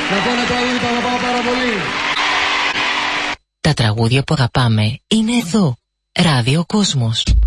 Να πω ένα τραγούδι που αγαπάω πάρα πολύ. Τα τραγούδια που αγαπάμε είναι εδώ. Ράδιο Κόσμος.